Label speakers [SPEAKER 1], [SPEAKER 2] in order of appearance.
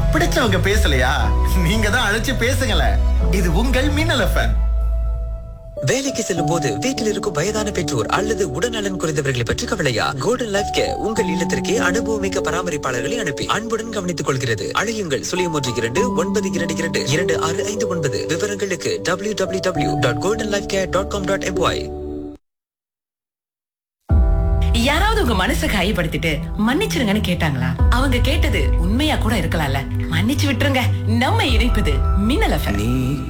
[SPEAKER 1] பிடிச்சவங்க பேசலையா? நீங்க தான் அழைச்சு பேசுங்களேன். இது உங்கள் மின்னல் எஃப்எம்.
[SPEAKER 2] வேலைக்கு செல்லும் போது வீட்டில் இருக்கும் வயதான பெற்றோர் அல்லது உடல்நலன் குறைந்தவர்களை பற்றி கவலையா? கோல்டன் லைஃப் கேர் உங்கள் இல்லத்திற்கே அனுபவமிக்க பராமரிப்பாளர்களை அனுப்பி அன்புடன் கவனித்துக் கொள்கிறது. அழையுங்கள் 0129222659. விவரங்களுக்கு www.goldenlifecare.com.my.
[SPEAKER 3] யாராவது உங்க மனசை காயப்படுத்திட்டு மன்னிச்சிருங்கன்னு கேட்டாங்களா? அவங்க கேட்டது உண்மையா கூட இருக்கலாம்ல. மன்னிச்சு விட்டுருங்க. நம்ம இணைப்பது மின்னல் எஃப்எம்.